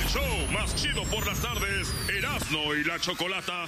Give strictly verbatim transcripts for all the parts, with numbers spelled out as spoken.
show más chido por las tardes, Erasmo y la Chocolata.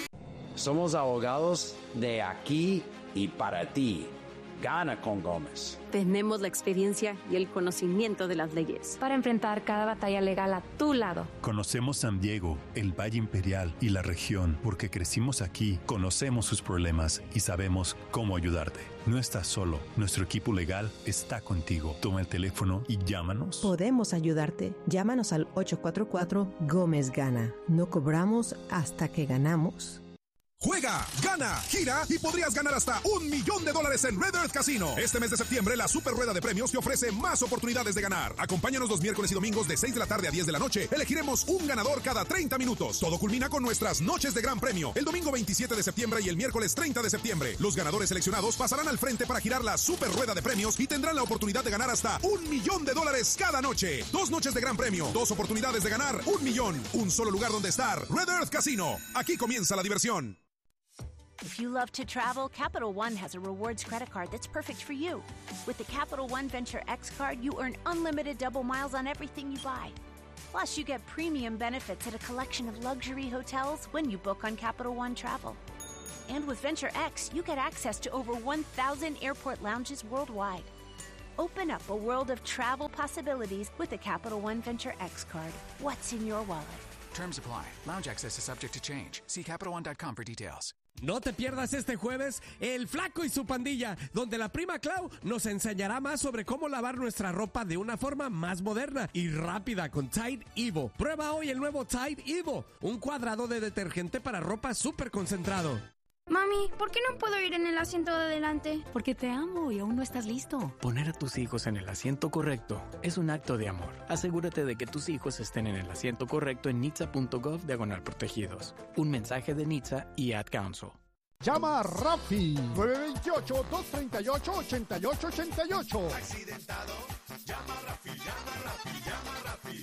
Somos abogados de aquí y para ti. Gana con Gómez. Tenemos la experiencia y el conocimiento de las leyes para enfrentar cada batalla legal a tu lado. Conocemos San Diego, el Valle Imperial y la región porque crecimos aquí, conocemos sus problemas y sabemos cómo ayudarte. No estás solo, nuestro equipo legal está contigo. Toma el teléfono y llámanos. Podemos ayudarte. Llámanos al ocho cuatro cuatro Gómez Gana. No cobramos hasta que ganamos. Juega, gana, gira y podrías ganar hasta un millón de dólares en Red Earth Casino. Este mes de septiembre, la super rueda de premios te ofrece más oportunidades de ganar. Acompáñanos los miércoles y domingos de seis de la tarde a diez de la noche. Elegiremos un ganador cada treinta minutos. Todo culmina con nuestras noches de gran premio. El domingo veintisiete de septiembre y el miércoles treinta de septiembre. Los ganadores seleccionados pasarán al frente para girar la super rueda de premios y tendrán la oportunidad de ganar hasta un millón de dólares cada noche. Dos noches de gran premio, dos oportunidades de ganar un millón. Un solo lugar donde estar. Red Earth Casino. Aquí comienza la diversión. If you love to travel, Capital One has a rewards credit card that's perfect for you. With the Capital One Venture X card, you earn unlimited double miles on everything you buy. Plus, you get premium benefits at a collection of luxury hotels when you book on Capital One Travel. And with Venture X, you get access to over one thousand airport lounges worldwide. Open up a world of travel possibilities with the Capital One Venture X card. What's in your wallet? Terms apply. Lounge access is subject to change. See Capital One dot com for details. No te pierdas este jueves El Flaco y su pandilla, donde la prima Clau nos enseñará más sobre cómo lavar nuestra ropa de una forma más moderna y rápida con Tide Evo. Prueba hoy el nuevo Tide Evo, un cuadrado de detergente para ropa súper concentrado. Mami, ¿por qué no puedo ir en el asiento de adelante? Porque te amo y aún no estás listo. Poner a tus hijos en el asiento correcto es un acto de amor. Asegúrate de que tus hijos estén en el asiento correcto en nitsa punto gov diagonal protegidos. Un mensaje de Nitsa y Ad Council. Llama a Rafi, nueve dos ocho, dos tres ocho, ocho ocho ocho ocho. Accidentado, llama a Rafi, llama a Rafi, llama a Rafi.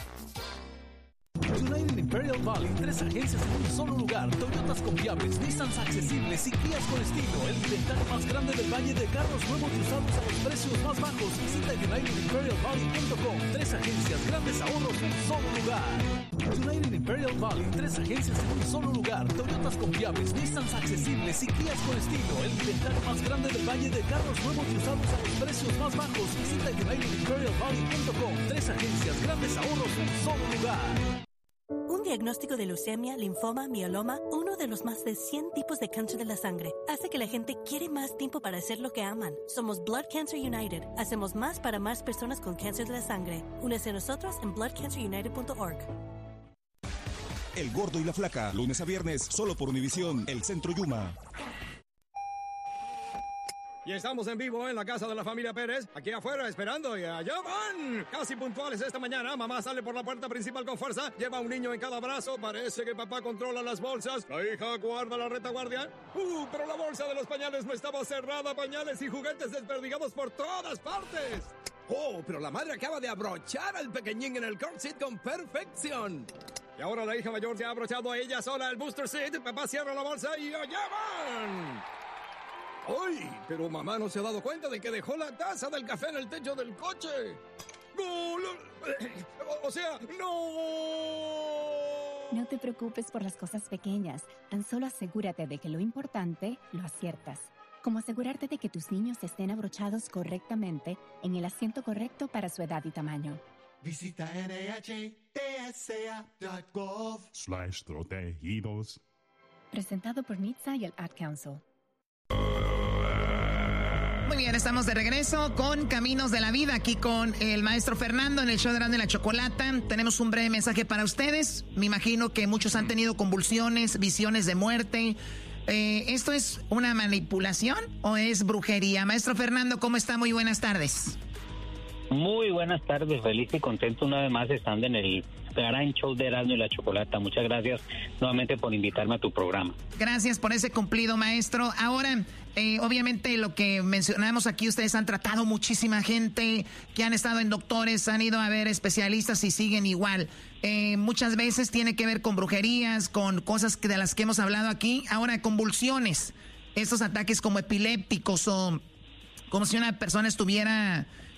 United Imperial Valley, tres agencias en un solo lugar, Toyotas confiables, Nissans accesibles y Kias con estilo. El inventario más grande del Valle de carros nuevos y usados a los precios más bajos. Visita United Imperial Valley punto com. Tres agencias, grandes ahorros en un solo lugar. United Imperial Valley, tres agencias en un solo lugar, Toyotas confiables, Nissans accesibles y Kias con estilo. El inventario más grande del Valle de carros nuevos y usados a los precios más bajos. Visita United Imperial Valley punto com. Tres agencias, grandes ahorros en un solo lugar. Un diagnóstico de leucemia, linfoma, mieloma, uno de los más de cien tipos de cáncer de la sangre, hace que la gente quiere más tiempo para hacer lo que aman. Somos Blood Cancer United. Hacemos más para más personas con cáncer de la sangre. Únese a nosotros en blood cancer united punto org. El Gordo y la Flaca, lunes a viernes, solo por Univisión, el Centro Yuma. Y estamos en vivo en la casa de la familia Pérez, aquí afuera esperando, y allá van, casi puntuales esta mañana. Mamá sale por la puerta principal con fuerza, lleva a un niño en cada brazo, parece que papá controla las bolsas, la hija guarda la retaguardia. Uh, pero la bolsa de los pañales no estaba cerrada, pañales y juguetes desperdigados por todas partes. Oh, pero la madre acaba de abrochar al pequeñín en el car seat con perfección. Y ahora la hija mayor se ha abrochado a ella sola el booster seat, papá cierra la bolsa y allá van. ¡Ay! Pero mamá no se ha dado cuenta de que dejó la taza del café en el techo del coche. ¡No! O sea, ¡no! No te preocupes por las cosas pequeñas. Tan solo asegúrate de que lo importante lo aciertas. Como asegurarte de que tus niños estén abrochados correctamente en el asiento correcto para su edad y tamaño. Visita N H T S A punto gov slash protegidos. Presentado por Nitsa y el Ad Council. Muy bien, estamos de regreso con Caminos de la Vida, aquí con el maestro Fernando en el show de Erasmo y la Chocolata. Tenemos un breve mensaje para ustedes. Me imagino que muchos han tenido convulsiones, visiones de muerte. Eh, ¿Esto es una manipulación o es brujería? Maestro Fernando, ¿cómo está? Muy buenas tardes. Muy buenas tardes, feliz y contento una vez más estando en el gran show de Erasmo y la Chocolata. Muchas gracias nuevamente por invitarme a tu programa. Gracias por ese cumplido, maestro. Ahora, eh, obviamente lo que mencionamos aquí, ustedes han tratado muchísima gente que han estado en doctores, han ido a ver especialistas y siguen igual. Eh, muchas veces tiene que ver con brujerías, con cosas que de las que hemos hablado aquí. Ahora, convulsiones, estos ataques como epilépticos o como si una persona estuviera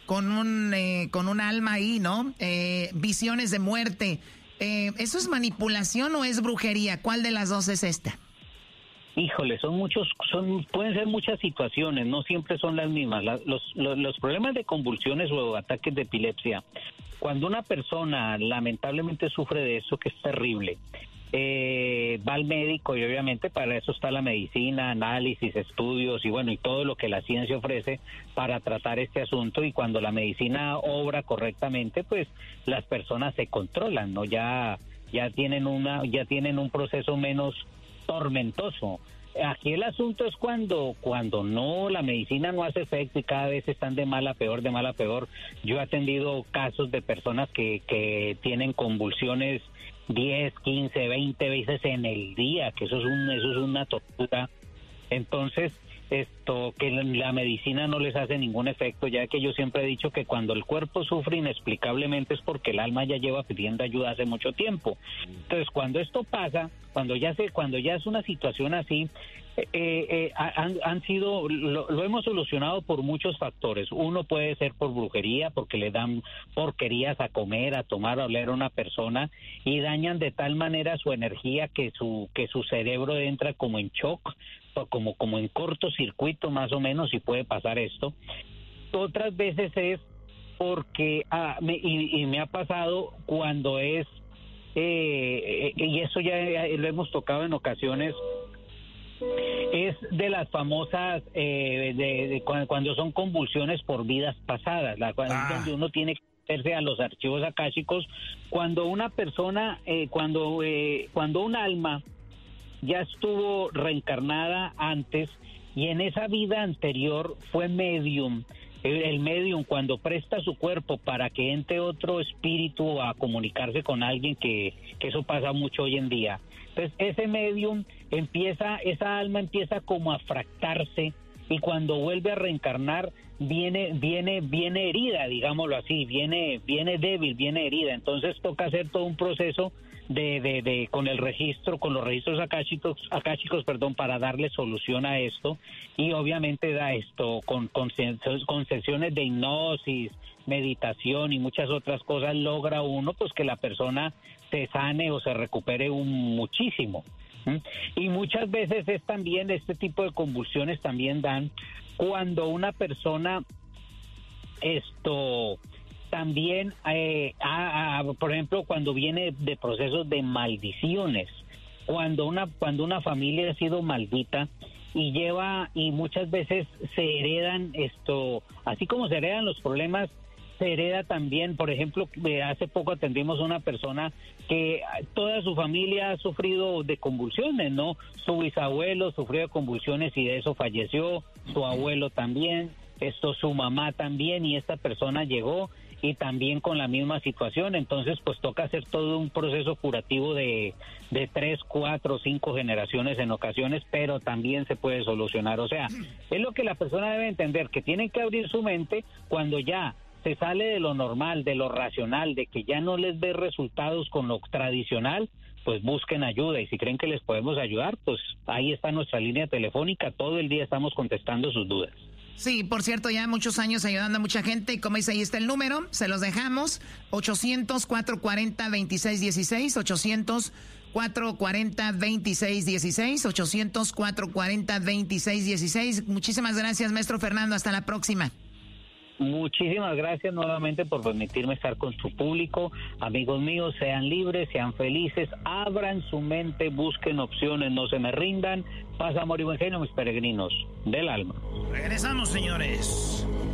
con un, eh, con un alma ahí, ¿no? Eh, visiones de muerte. Eh, ¿Eso es manipulación o es brujería? ¿Cuál de las dos es esta? Híjole, son muchos, son pueden ser muchas situaciones, no siempre son las mismas. La, los, los, los problemas de convulsiones o ataques de epilepsia, cuando una persona lamentablemente sufre de eso, que es terrible, eh, va al médico y obviamente para eso está la medicina, análisis, estudios y bueno, y todo lo que la ciencia ofrece para tratar este asunto, y cuando la medicina obra correctamente, pues las personas se controlan, ¿no? Ya, ya tienen una, ya tienen un proceso menos tormentoso. Aquí el asunto es cuando cuando no, la medicina no hace efecto y cada vez están de mal a peor, de mal a peor. Yo he atendido casos de personas que, que tienen convulsiones diez, quince, veinte veces en el día, que eso es un eso es una tortura. Entonces, esto que la medicina no les hace ningún efecto, ya que yo siempre he dicho que cuando el cuerpo sufre inexplicablemente es porque el alma ya lleva pidiendo ayuda hace mucho tiempo. Entonces, cuando esto pasa, cuando ya se, cuando ya es una situación así, eh, eh, han, han sido, lo, lo hemos solucionado por muchos factores. Uno puede ser por brujería, porque le dan porquerías a comer, a tomar, a oler a una persona y dañan de tal manera su energía que su que su cerebro entra como en shock, como como en cortocircuito más o menos, y puede pasar esto. Otras veces es porque ah, me, y, y me ha pasado cuando es eh, y eso ya lo hemos tocado en ocasiones, es de las famosas eh, de, de cuando, cuando son convulsiones por vidas pasadas, la cual, ah. donde uno tiene que meterse a los archivos akáshicos. Cuando una persona eh, cuando eh, cuando un alma ya estuvo reencarnada antes y en esa vida anterior fue medium. El medium, cuando presta su cuerpo para que entre otro espíritu a comunicarse con alguien, que, que eso pasa mucho hoy en día. Entonces ese medium empieza, esa alma empieza como a fractarse, y cuando vuelve a reencarnar viene viene viene herida, digámoslo así, viene viene débil, viene herida. Entonces toca hacer todo un proceso de de, de con el registro, con los registros akáshicos, akáshicos, perdón, para darle solución a esto, y obviamente da esto con con, con sesiones de hipnosis, meditación y muchas otras cosas, logra uno pues que la persona se sane o se recupere un muchísimo. Y muchas veces es también, este tipo de convulsiones también dan cuando una persona esto también eh, a, a, por ejemplo, cuando viene de procesos de maldiciones, cuando una cuando una familia ha sido maldita y lleva, y muchas veces se heredan esto, así como se heredan los problemas, se hereda también. Por ejemplo, hace poco atendimos a una persona que toda su familia ha sufrido de convulsiones, ¿no? Su bisabuelo sufrió de convulsiones y de eso falleció, su abuelo también, esto su mamá también, y esta persona llegó y también con la misma situación. Entonces pues toca hacer todo un proceso curativo de, de tres, cuatro, cinco generaciones en ocasiones, pero también se puede solucionar. O sea, es lo que la persona debe entender, que tienen que abrir su mente cuando ya se sale de lo normal, de lo racional, de que ya no les ve resultados con lo tradicional, pues busquen ayuda, y si creen que les podemos ayudar, pues ahí está nuestra línea telefónica, todo el día estamos contestando sus dudas. Sí, por cierto, ya muchos años ayudando a mucha gente, y como dice, ahí está el número, se los dejamos, ochocientos, cuatrocientos cuarenta, veintiséis dieciséis, ochocientos, cuatrocientos cuarenta, veintiséis dieciséis, ochocientos, cuatrocientos cuarenta, veintiséis dieciséis. Muchísimas gracias, maestro Fernando, hasta la próxima. Muchísimas gracias nuevamente por permitirme estar con su público. Amigos míos, sean libres, sean felices, abran su mente, busquen opciones, no se me rindan. Paz, amor y buen genio, mis peregrinos del alma. Regresamos, señores.